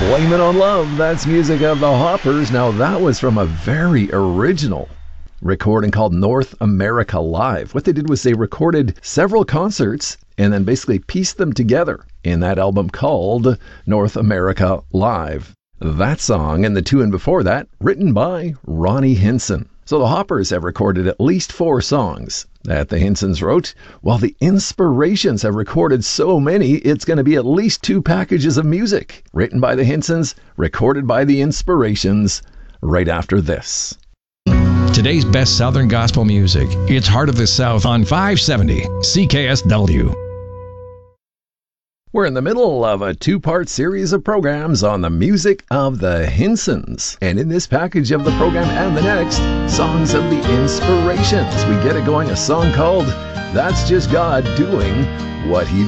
Blame It on Love. That's music of the Hoppers. Now, that was from a very original recording called North America Live. What they did was they recorded several concerts and then basically pieced them together in that album called North America Live. That song and the tune before that, written by Ronnie Hinson. So the Hoppers have recorded at least 4 songs that the Hinsons wrote, while the Inspirations have recorded so many, it's going to be at least 2 packages of music written by the Hinsons, recorded by the Inspirations, right after this. Today's best Southern gospel music. It's Heart of the South on 570 CKSW. We're in the middle of a 2-part series of programs on the music of the Hinsons. And in this package of the program and the next, songs of the Inspirations. We get it going, a song called That's Just God Doing What He